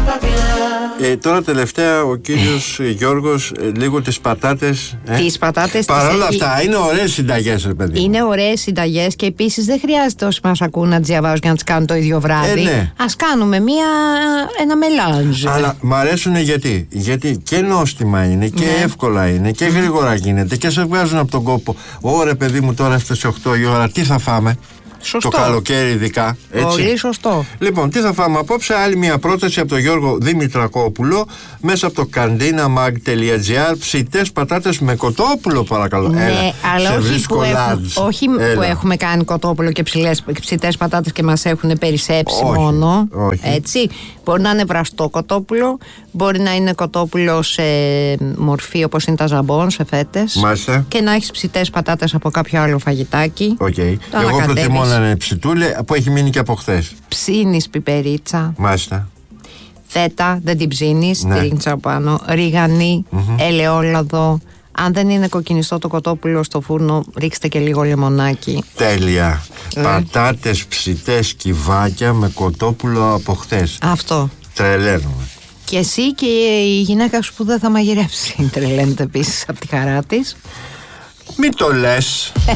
Τώρα τελευταία ο κύριος Γιώργος λίγο τις πατάτες. Τις πατάτες. Παρ' όλα αυτά είναι ωραίες συνταγές, ρε παιδί. Είναι ωραίες συνταγές και επίσης δεν χρειάζεται όσοι μας ακούν να τις διαβάζουν και να τις κάνουν το ίδιο βράδυ. Ναι. Ας κάνουμε ένα μελάνζ. Αλλά μ' αρέσουν γιατί και νόστιμα είναι και εύκολα είναι και γρήγορα γίνεται και σε βγάζουν από τον κόπο. Ωραία, παιδί μου, τώρα έφτασε 8 η ώρα, τι θα φάμε? Σωστό. Το καλοκαίρι ειδικά. Έτσι. Πολύ σωστό. Λοιπόν, τι θα φάμε απόψε? Άλλη μια πρόταση από τον Γιώργο Δημητρακόπουλο μέσα από το kandinamag.gr. Ψητές πατάτες με κοτόπουλο, παρακαλώ. Ναι, έλα, αλλά όχι που έχουμε κάνει κοτόπουλο και ψητές πατάτες και μας έχουν περισσέψει μόνο. Όχι. Έτσι. Μπορεί να είναι βραστό κοτόπουλο, μπορεί να είναι κοτόπουλο σε μορφή όπως είναι τα ζαμπόν, σε φέτες. Μάλιστα. Και να έχεις ψητές πατάτες από κάποιο άλλο φαγητάκι. Okay. Εγώ προτιμώ να είναι ψητούλε που έχει μείνει και από χθες. Ψήνεις πιπερίτσα. Μάλιστα. Φέτα, δεν την ψήνεις, Ναι. τη ρίχνεις από πάνω. Ρίγανη, ελαιόλαδο. Αν δεν είναι κοκκινιστό το κοτόπουλο στο φούρνο, ρίξτε και λίγο λεμονάκι. Τέλεια. Πατάτες ψητές κυβάκια με κοτόπουλο από χθες. Αυτό. Τρελαίνουμε. Και εσύ και η γυναίκα σου που δεν θα μαγειρέψει τρελαίνεται επίσης από τη χαρά της. Μην το λες.